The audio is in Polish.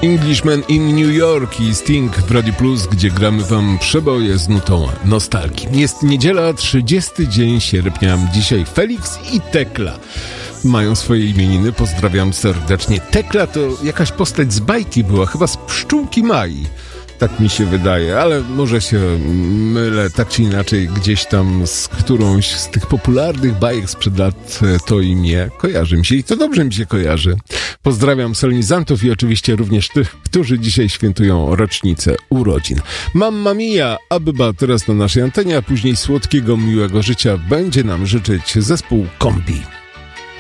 Englishman in New York i Sting w Radio Plus, gdzie gramy wam przeboje z nutą nostalgii. Jest niedziela, 30 dzień sierpnia. Dzisiaj Felix i Tekla mają swoje imieniny. Pozdrawiam serdecznie. Tekla to jakaś postać z bajki była, chyba z Pszczółki Mai. Tak mi się wydaje, ale może się mylę, tak czy inaczej gdzieś tam z którąś z tych popularnych bajek sprzed lat to imię kojarzy mi się i to dobrze mi się kojarzy. Pozdrawiam solenizantów i oczywiście również tych, którzy dzisiaj świętują rocznicę urodzin. Mamma Mia, a byba teraz na naszej antenie, a później słodkiego, miłego życia będzie nam życzyć zespół Kombi.